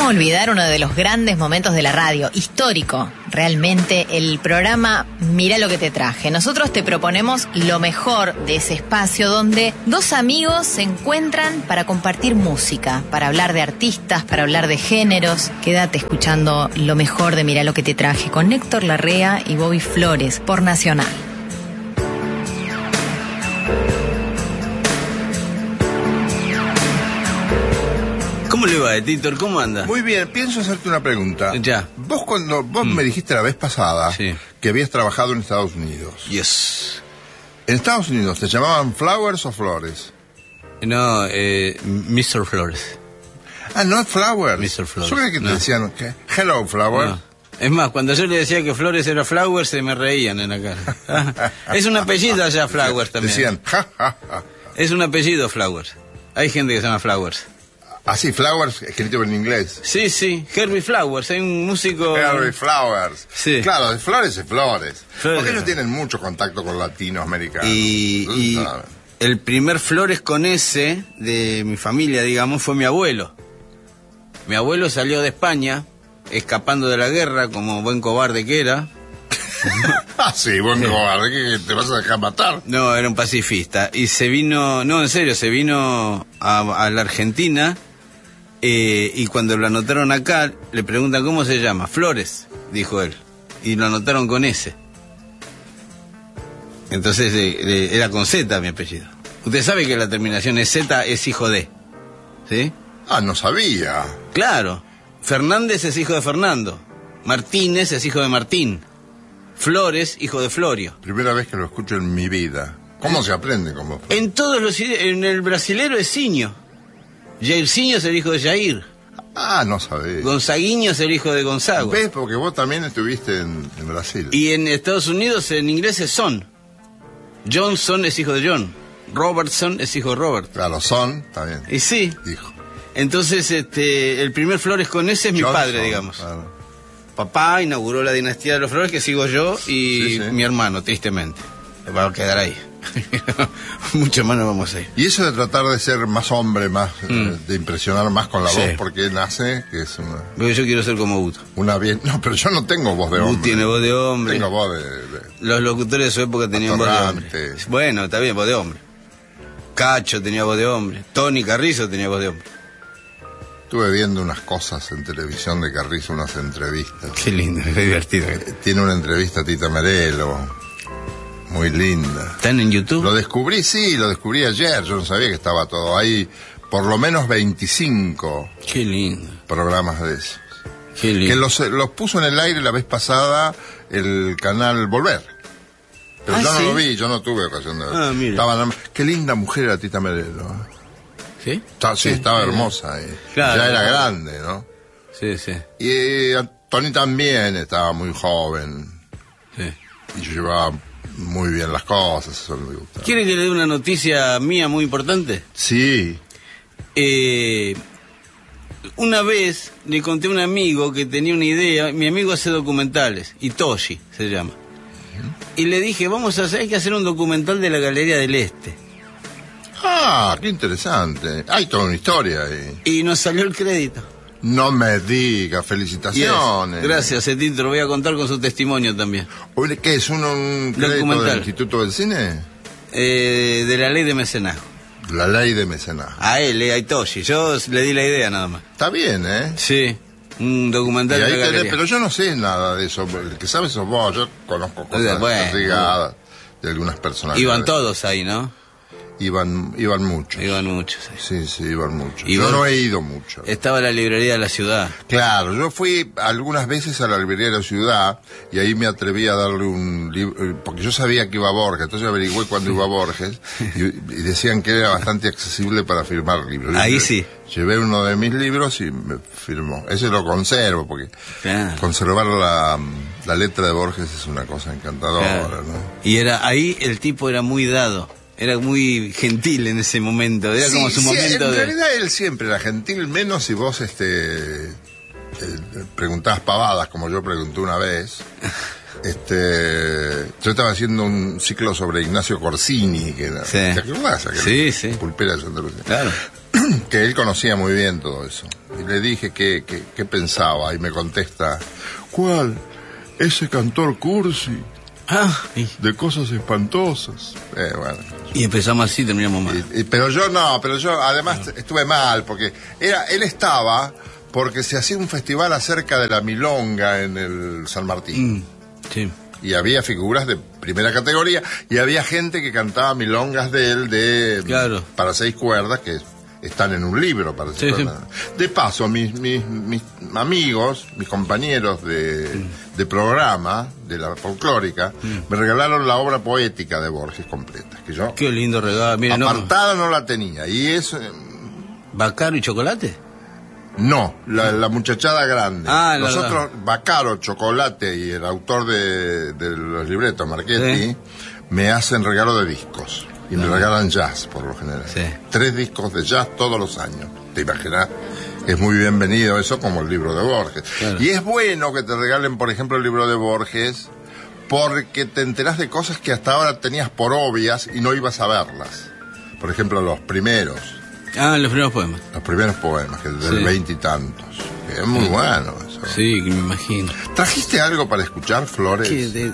olvidar uno de los grandes momentos de la radio, histórico, realmente, el programa Mirá lo que te traje. Nosotros te proponemos lo mejor de ese espacio donde dos amigos se encuentran para compartir música, para hablar de artistas, para hablar de géneros. Quédate escuchando lo mejor de Mirá lo que te traje con Héctor Larrea y Bobby Flores por Nacional. ¿Cómo le va, Titor? ¿Cómo anda? Muy bien, pienso hacerte una pregunta. Ya. Vos me dijiste la vez pasada que habías trabajado en Estados Unidos. Yes. ¿En Estados Unidos te llamaban Flowers o Flores? No, Mr. Flores. Ah, no Flowers. Mr. Flores. Yo creí que te decían, ¿qué? Hello, Flowers. No. Es más, cuando yo le decía que Flores era Flowers, se me reían en la cara. Es un apellido allá, Flowers también. Decían, ja, ja, ja. Es un apellido, Flowers. Hay gente que se llama Flowers. Ah, sí, Flowers, escrito en inglés. Sí, sí, Herbie Flowers, hay un músico... Herbie Flowers. Sí. Claro, de Flores es Flores. Flores. Porque ellos tienen mucho contacto con latinoamericanos. Y el primer Flores con S de mi familia, digamos, fue mi abuelo. Mi abuelo salió de España, escapando de la guerra, como buen cobarde que era. Ah, sí, buen cobarde, que te vas a dejar matar. No, era un pacifista. Y se vino, no, en serio, se vino a la Argentina... y cuando lo anotaron acá, le preguntan cómo se llama. Flores, dijo él. Y lo anotaron con S. Entonces era con Z mi apellido. Usted sabe que la terminación es Z, es hijo de. ¿Sí? Ah, no sabía. Claro. Fernández es hijo de Fernando. Martínez es hijo de Martín. Flores, hijo de Florio. Primera vez que lo escucho en mi vida. ¿Cómo se aprende? En todos los idiomas. En el brasilero es Siño. Jairzinho es el hijo de Jair. Ah, no sabés. Gonzaguinho es el hijo de Gonzago. ¿Ves? Porque vos también estuviste en Brasil. Y en Estados Unidos, en inglés es Son. Johnson es hijo de John. Robertson es hijo de Robert. Claro, Son, está bien. Y sí. Hijo. Entonces, el primer Flores con ese es mi Johnson, padre, digamos. Claro. Papá inauguró la dinastía de los Flores, que sigo yo y Sí. mi hermano, tristemente. Va a quedar ahí. Mucho más no vamos a ir. Y eso de tratar de ser más hombre, más de impresionar más con la Sí. voz, porque nace que es Porque yo quiero ser como Guto. una bien... No, pero yo no tengo voz de Guto hombre. tiene voz de hombre. Tengo voz de... Los locutores de su época tenían voz de hombre. Atorrante. Bueno, está bien, voz de hombre. Cacho tenía voz de hombre. Tony Carrizo tenía voz de hombre. Estuve viendo unas cosas en televisión de Carrizo, unas entrevistas. Qué lindo, qué divertido. Tiene una entrevista a Tita Merelo, muy linda. ¿Están en YouTube? Lo descubrí ayer, yo no sabía que estaba todo ahí, por lo menos 25 Qué lindo, programas de esos. qué lindo. Que los puso en el aire la vez pasada el canal Volver. Pero yo no ¿sí? lo vi, yo no tuve ocasión de verlo. Mira. Qué linda mujer era Tita Merelo. ¿Sí? Sí, estaba hermosa. Claro, ya era claro. grande, ¿no? Sí, sí. Y Tony también estaba muy joven. Sí. Y yo llevaba muy bien las cosas, eso me gustaba. ¿Quiere que le dé una noticia mía muy importante? Sí. Una vez le conté a un amigo que tenía una idea. Mi amigo hace documentales, Itoshi se llama. Y le dije, hay que hacer un documental de la Galería del Este. Ah, qué interesante. Hay toda una historia ahí. Y nos salió el crédito. No me diga, felicitaciones. Yes. Gracias, Tito, lo voy a contar con su testimonio también. Oye, ¿qué es un crédito Documental. del Instituto del Cine? De la ley de mecenazgo. La ley de mecenazgo. A él, a Itoshi. Yo le di la idea nada más. Está bien, ¿eh? Sí, un documental Y ahí de la galería. pero yo no sé nada de eso. El que sabe sos vos. Yo conozco cosas Bueno. ligadas de algunas personas. Iban todos ahí, ¿no? Iban muchos. Iban muchos. Sí. Sí, iban muchos. Y Yo vos- no he ido mucho. Estaba la librería de la ciudad. Claro, yo fui algunas veces a la librería de la ciudad y ahí me atreví a darle un libro, porque yo sabía que iba Borges, entonces averigüé cuándo iba Borges y decían que era bastante accesible para firmar libros. Ahí Yo sí. Llevé uno de mis libros y me firmó. Ese lo conservo, porque Claro. conservar la letra de Borges es una cosa encantadora, Claro. ¿no? Y ahí el tipo era muy dado. Era muy gentil en ese momento. Era como su momento en de... realidad él siempre era gentil, menos si vos preguntabas pavadas, como yo pregunté una vez. Yo estaba haciendo un ciclo sobre Ignacio Corsini, que era, Sí. ¿te acordás? Sí, sí. Pulpera de Santa Lucía. Claro. que él conocía muy bien todo eso. Y le dije qué pensaba, y me contesta, ¿cuál? Ese cantor cursi, de cosas espantosas. Bueno. Y empezamos así, terminamos mal. Pero yo además estuve mal, porque él estaba porque se hacía un festival acerca de la milonga en el San Martín. Sí. Y había figuras de primera categoría, y había gente que cantaba milongas de él, claro, para 6 cuerdas, que están en un libro para 6 cuerdas. Sí. De paso, mis amigos, mis compañeros de programa, de la folclórica, me regalaron la obra poética de Borges completa, que yo... Qué lindo regalo. Mira, apartada no la tenía, y es... ¿Baccaro y Chocolate? No, la muchachada grande. Nosotros, la... Baccaro, Chocolate y el autor de los libretos, Marchetti, me hacen regalo de discos. Y me regalan jazz, por lo general. 3 discos de jazz todos los años. ¿Te imaginas? Es muy bienvenido eso, como el libro de Borges. Claro. Y es bueno que te regalen, por ejemplo, el libro de Borges, porque te enterás de cosas que hasta ahora tenías por obvias y no ibas a verlas. Por ejemplo, los primeros. Los primeros poemas. Los primeros poemas, que del 20 y tantos. Es muy bueno eso. Sí, me imagino. ¿Trajiste algo para escuchar, Flores?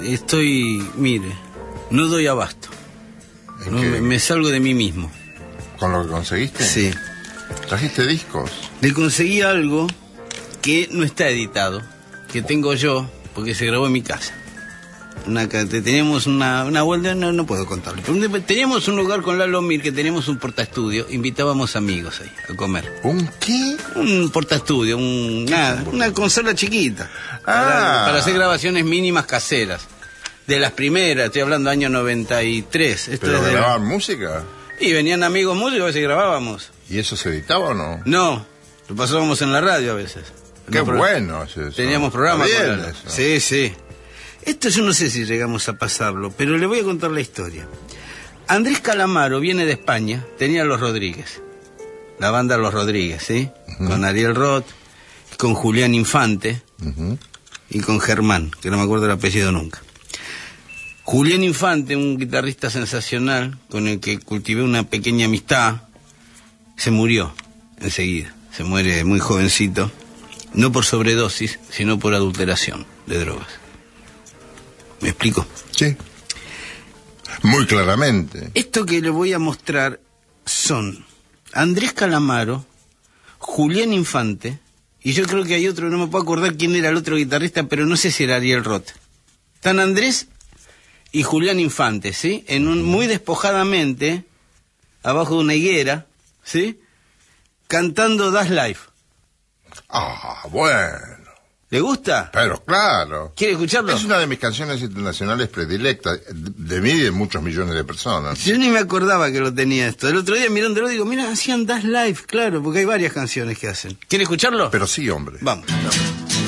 Mire, no doy abasto. No, me salgo de mí mismo. ¿Con lo que conseguiste? Sí. ¿Trajiste discos? Le conseguí algo que no está editado, que tengo yo, porque se grabó en mi casa. Teníamos una vuelta, no puedo contarlo. Teníamos un lugar con Lalo Mir, que teníamos un portaestudio, invitábamos amigos ahí a comer. ¿Un qué? Un portaestudio, una consola chiquita, para hacer grabaciones mínimas caseras. De las primeras, estoy hablando año 93. ¿Pero grababan música? Y venían amigos músicos, a veces grabábamos. ¿Y eso se editaba o no? No, lo pasábamos en la radio a veces. Qué bueno es eso. Teníamos programas. Bien eso. Sí. Esto yo no sé si llegamos a pasarlo, pero le voy a contar la historia. Andrés Calamaro viene de España, tenía Los Rodríguez, la banda Los Rodríguez, ¿sí? Con Ariel Roth, con Julián Infante y con Germán, que no me acuerdo el apellido nunca. Julián Infante, un guitarrista sensacional, con el que cultivé una pequeña amistad, se murió enseguida. Se muere muy jovencito, no por sobredosis, sino por adulteración de drogas. ¿Me explico? Sí. Muy claramente. Esto que le voy a mostrar son Andrés Calamaro, Julián Infante, y yo creo que hay otro, no me puedo acordar quién era el otro guitarrista, pero no sé si era Ariel Roth. Están Andrés y Julián Infante, ¿sí? Muy despojadamente, abajo de una higuera, ¿sí? Cantando Das Life. Bueno. ¿Le gusta? Pero claro. ¿Quiere escucharlo? Es una de mis canciones internacionales predilectas, de mí y de muchos millones de personas. Yo ni me acordaba que lo tenía esto. El otro día mirándolo digo, mira, hacían Das Life, claro, porque hay varias canciones que hacen. ¿Quiere escucharlo? Pero sí, hombre. Vamos.